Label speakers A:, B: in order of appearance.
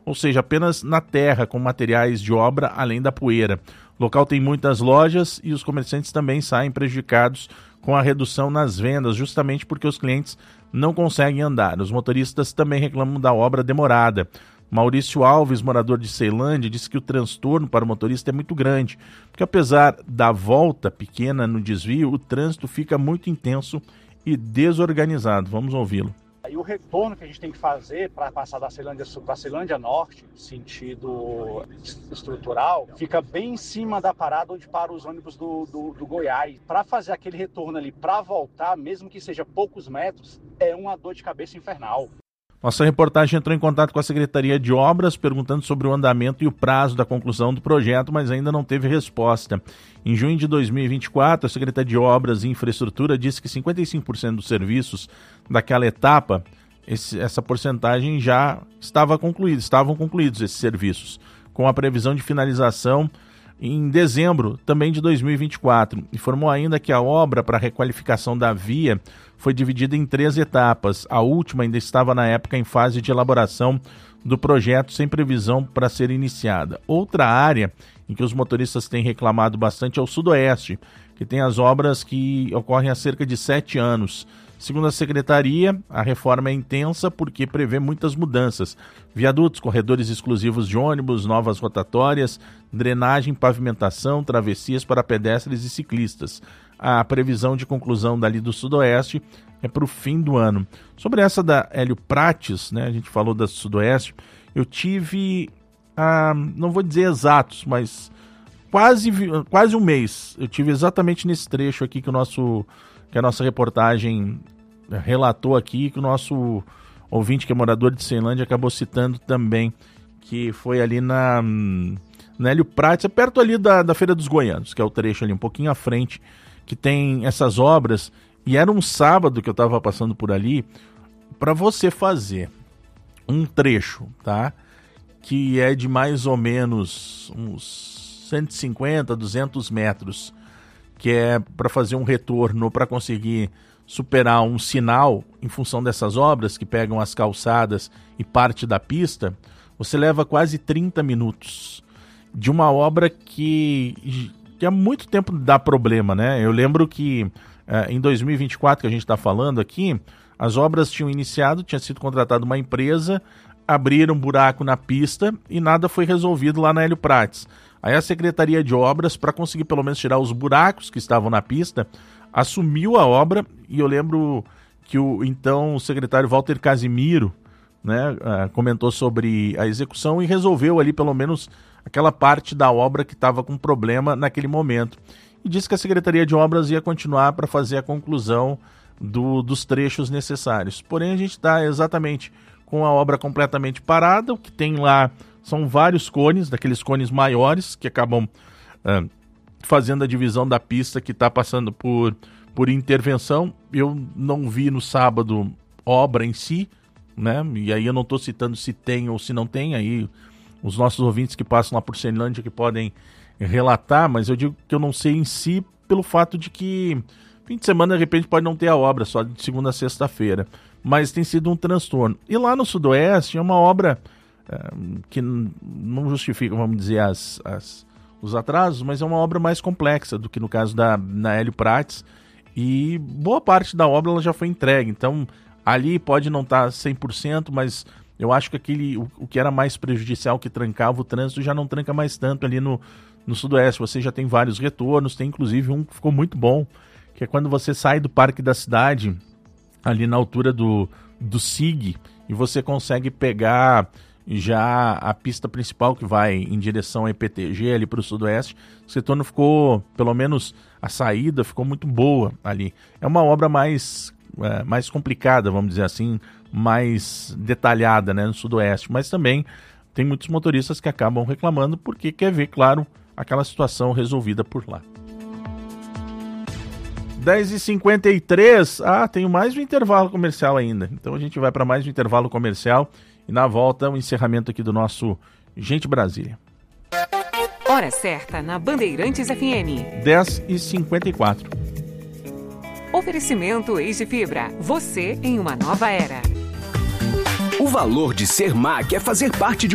A: ou seja, apenas na terra com materiais de obra além da poeira. O local tem muitas lojas e os comerciantes também saem prejudicados com a redução nas vendas, justamente porque os clientes não conseguem andar. Os motoristas também reclamam da obra demorada. Maurício Alves, morador de Ceilândia, disse que o transtorno para o motorista é muito grande, porque apesar da volta pequena no desvio, o trânsito fica muito intenso e desorganizado. Vamos ouvi-lo.
B: E o retorno que a gente tem que fazer para passar da Ceilândia Sul para a Ceilândia Norte, sentido estrutural, fica bem em cima da parada onde param os ônibus do Goiás. Para fazer aquele retorno ali, para voltar, mesmo que seja poucos metros, é uma dor de cabeça infernal.
A: Nossa reportagem entrou em contato com a Secretaria de Obras perguntando sobre o andamento e o prazo da conclusão do projeto, mas ainda não teve resposta. Em junho de 2024, a Secretaria de Obras e Infraestrutura disse que 55% dos serviços daquela etapa, essa porcentagem já estavam concluídos esses serviços, com a previsão de finalização em dezembro também de 2024. Informou ainda que a obra para a requalificação da via foi dividida em 3 etapas. A última ainda estava na época em fase de elaboração do projeto, sem previsão para ser iniciada. Outra área em que os motoristas têm reclamado bastante é o Sudoeste, que tem as obras que ocorrem há cerca de 7 anos. Segundo a Secretaria, a reforma é intensa porque prevê muitas mudanças. Viadutos, corredores exclusivos de ônibus, novas rotatórias, drenagem, pavimentação, travessias para pedestres e ciclistas. A previsão de conclusão dali do Sudoeste é para o fim do ano. Sobre essa da Hélio Prates, né, a gente falou da Sudoeste, eu tive, não vou dizer exatos, mas quase um mês. Eu tive exatamente nesse trecho aqui que a nossa reportagem relatou aqui, que o nosso ouvinte, que é morador de Ceilândia, acabou citando também, que foi ali na Hélio Prates, perto ali da Feira dos Goianos, que é o trecho ali um pouquinho à frente, que tem essas obras, e era um sábado que eu estava passando por ali. Para você fazer um trecho, tá, que é de mais ou menos uns 150, 200 metros, que é para fazer um retorno, para conseguir superar um sinal em função dessas obras que pegam as calçadas e parte da pista, você leva quase 30 minutos de uma obra que há muito tempo dá problema, né? Eu lembro que em 2024, que a gente está falando aqui, as obras tinham iniciado, tinha sido contratada uma empresa, abriram um buraco na pista e nada foi resolvido lá na Hélio Prates. Aí a Secretaria de Obras, para conseguir pelo menos tirar os buracos que estavam na pista, assumiu a obra, e eu lembro que o secretário Walter Casimiro, né, comentou sobre a execução e resolveu ali pelo menos aquela parte da obra que estava com problema naquele momento. E disse que a Secretaria de Obras ia continuar para fazer a conclusão dos trechos necessários. Porém, a gente está exatamente com a obra completamente parada. O que tem lá são vários cones, daqueles cones maiores, que acabam fazendo a divisão da pista que está passando por intervenção. Eu não vi no sábado obra em si, né? E aí eu não estou citando se tem ou se não tem, aí os nossos ouvintes que passam lá por Ceilândia que podem relatar, mas eu digo que eu não sei em si pelo fato de que fim de semana de repente pode não ter a obra, só de segunda a sexta-feira, mas tem sido um transtorno. E lá no Sudoeste é uma obra que não justifica, vamos dizer, os atrasos, mas é uma obra mais complexa do que no caso na Hélio Prates, e boa parte da obra ela já foi entregue, então ali pode não estar 100%, mas eu acho que o que era mais prejudicial, que trancava o trânsito, já não tranca mais tanto ali no Sudoeste. Você já tem vários retornos, tem inclusive um que ficou muito bom, que é quando você sai do Parque da Cidade, ali na altura do SIG, e você consegue pegar já a pista principal que vai em direção ao EPTG ali para o Sudoeste. O retorno ficou, pelo menos a saída ficou muito boa ali. É uma obra mais complicada, vamos dizer assim, mais detalhada, né, no Sudoeste, mas também tem muitos motoristas que acabam reclamando porque quer ver, claro, aquela situação resolvida por lá. 10h53, tem mais um intervalo comercial ainda, então a gente vai para mais um intervalo comercial e na volta o encerramento aqui do nosso Gente Brasília.
C: Hora certa na Bandeirantes FM.
A: 10h54.
C: Oferecimento Eis de Fibra. Você em uma nova era.
D: O valor de ser MAC é fazer parte de